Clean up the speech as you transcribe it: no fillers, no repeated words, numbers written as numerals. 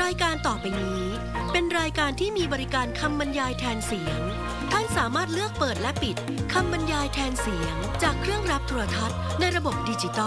ายการต่อไปนี้เป็นรายการที่มีบริการคำบรรยายแทนเสียงท่านสามารถเลือกเปิดและปิดคำบรรยายแทนเสียงจากเครื่องรับโทรทัศน์ในระบบดิจิตอ